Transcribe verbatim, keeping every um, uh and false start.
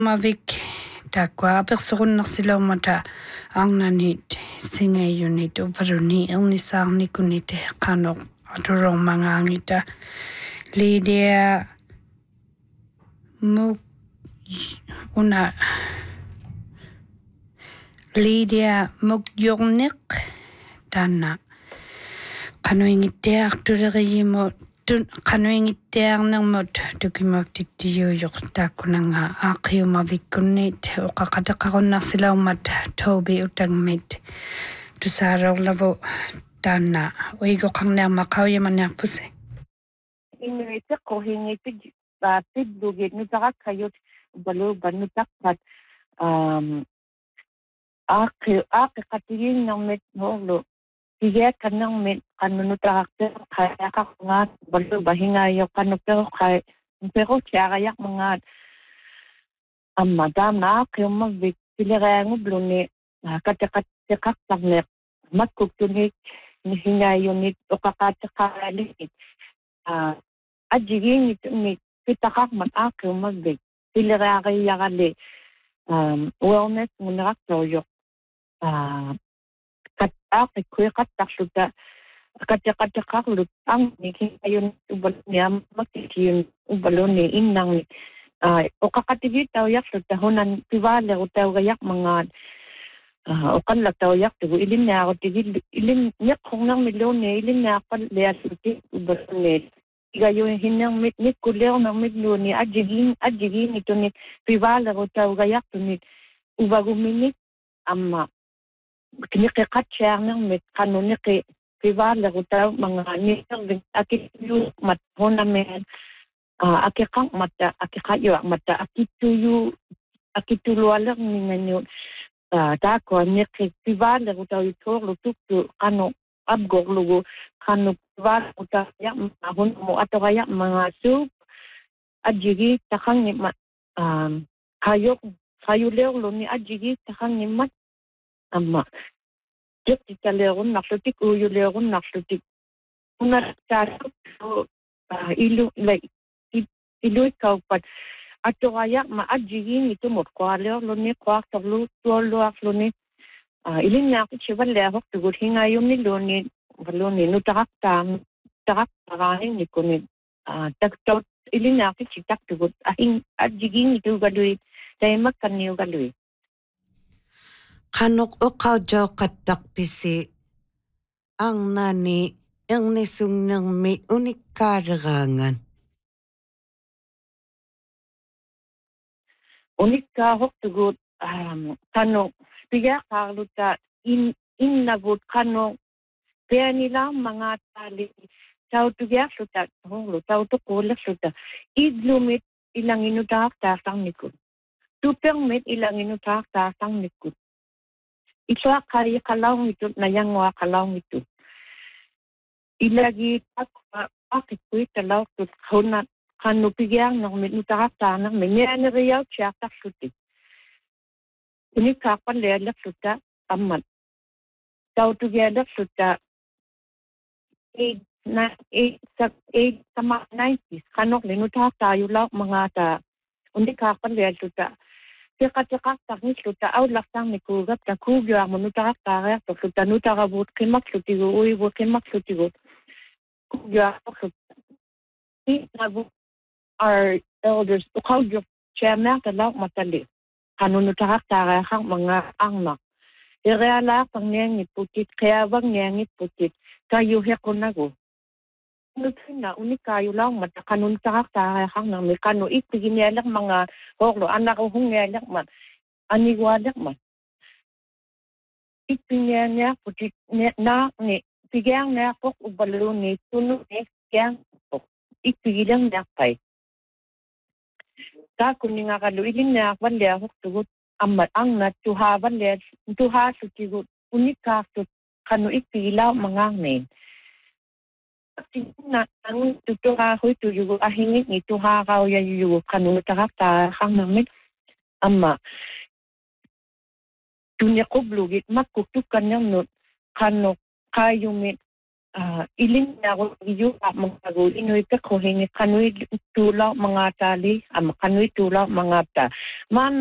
Mavik takwa persoonnersilaumata arnanit singayunit uvaruni ilnisarni kunite qanoq aturormangaangita Lydia muk una Lydia mukyurniq tanna qanuingittiartuleriyimut qanuingittiarnermut tukimaktittijuujoq taakkunanga aaqiumavikkunnit uqaqataqarunnarsilaumat taubi utangmit tusaarorlavu taanna uigoqarniarmaqaujamaniarpuse Ingeteqo hingitij baatid dugit nutaqakkayut balu banutaqpat um aaqi aaqi qatiginnermit noorlu tigiat kannarmit qannunutaqarteq qayaqaqngaat balu bahingaayoqqannuperu qay pero tiarayaqmangaat amma taamna aaqiummavik tilereangubluni kateqatteqartarneq makkuktunik nihingaayunit uqaqaatteqaaligit ajigingit mi pitaqarmat aaqiummavik tilereariarali wellness ngunneraqtorjoq kat aaqiqquiqattarluta kateqateqarlut angnik ayun ubalniam makkitiun ubaluni innarni uqaqatigitaujaqluta hunan pivaaleruutaugayaqmangaat uqallataujaqtugu ilinnaarutigi ilin neqqornermilluuni ilinnaarpal lialluti ubaluni igayun hinnermit nikkulleernermit luuni ajigin ajigingituni pivaaleruutaugayaqtunit uvaguminik amma kiniqiqatsiarnermit qannuniqi pivaaleruutau mangaanirvin akittuyu mat hunamen akiqarmatta akiqayuarmatta akittuyu akitulualerninganyu taakuanniqi pivaaleruutauyutuorlu tuktu qanu abgorlugu qanu pivaaleruutauyaqmahunmu atorayaqmangaasuup ajigi taqangimmat qayoq qayuleerluni ajigi taqangimmat amma jeqtitaleerunnarlutik uuyuleerunnarlutik unartaasuk ilu like iluikaupat atorayaqma ajigingittumut qaaleerluni qaartorlu tuolluarluni ilinnaaqitchivalleahoqtugut hingaayumnilluuni valluuni nutaqaqtaam taqaqtaraaningnikuni taktaut ilinnaaqitchitartugut ahing ajigingituugalui taimakkanniugalui qanoq uqaujauqattarpisi arnani ernisungnermit unikkaaleraangan unikkaahoqtugut qanu pigaaqaarluta in innavut qanu peanilaarmangaataali tautugiarluta horlu tautuqullerluta idlumit ilanginutaartaartarnikut tupermit ilanginutaartaartarnikut isuaqqariqalaungitut nayanguaqalaungitut ilagi takwa aqiqquittalaortut hunat qannu pigiarnermit nutaqartaarnermi nianeriautsiartarlutik unikkaaqpalliallerluta ammat tautugialerluta eight eight sama nineties qanorli nutaqartaarjulaaqmangaata unikkaaqpallialluta tiqatiqartarnisluta aullartarnikuugat takuugiuarmu nutaqartaariartorluta nutaqavut qimaklutigu uivut qimaklutigut kuugiuartorlut inavu our elders uqaugiuq chairmertalaaqmatali qanu nutaqartaariaqarmanga arnaq irealaaqarniangipputit qiavagniangipputit kayuhequnagu nutina unikkaajulaarmat qanu nutaqartaariaqarnermi qanu ittiginialermanga horlu anaruhungialermat anigualermat ittinianiarputit naarni pigiarniarpoq uballuuni tununi kiarpoq ittigilerniarpai taakunningaaqalu ilinnaarvalliahoqtugut ammat arnat tuhaavallia tuhaassutigut unikkaartut qanu ittigilaarmangaarniin tinna ang tutuhahoy tuyugo ahingit ni tuhakaw ya yugo qanu nutaqartaariaqarnermit amma tuniqoblugit makkuktukkanernut qanu qaayumit uh, iling na ko yu a mga go inoy ka ko hingi kanui tula mga tali am kanui tula mga ta man